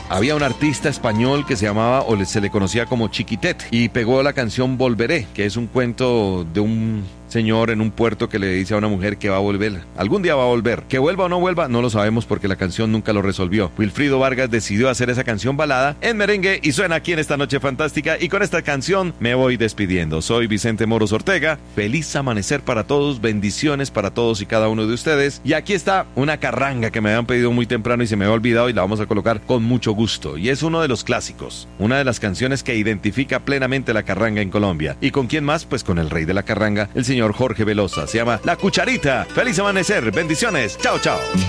Había un artista español que se llamaba, se le conocía como Chiquitet, y pegó la canción Volveré, que es un cuento de un señor en un puerto que le dice a una mujer que va a volver, algún día va a volver. Que vuelva o no vuelva, no lo sabemos porque la canción nunca lo resolvió. Wilfrido Vargas decidió hacer esa canción balada en merengue y suena aquí en esta noche fantástica, y con esta canción me voy despidiendo. Soy Vicente Moros Ortega, feliz amanecer para todos, bendiciones para todos y cada uno de ustedes, y aquí está una carranga que me habían pedido muy temprano y se me había olvidado, y la vamos a colocar con mucho gusto, y es uno de los clásicos, una de las canciones que identifica plenamente la carranga en Colombia. ¿Y con quién más? Pues con el rey de la carranga, el señor Jorge Velosa. Se llama La Cucharita. Feliz amanecer, bendiciones, chao chao.